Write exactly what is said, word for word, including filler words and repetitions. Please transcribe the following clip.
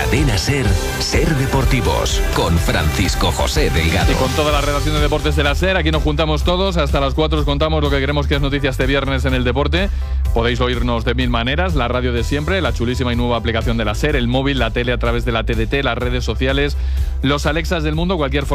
Cadena Ser, Ser Deportivos, con Francisco José Delgado. Y con toda la redacción de deportes de la Ser, aquí nos juntamos todos. Hasta las cuatro os contamos lo que queremos que es noticia este viernes en el deporte. Podéis oírnos de mil maneras, la radio de siempre, la chulísima y nueva aplicación de la Ser, el móvil, la tele a través de la T D T, las redes sociales, los Alexas del mundo, cualquier forma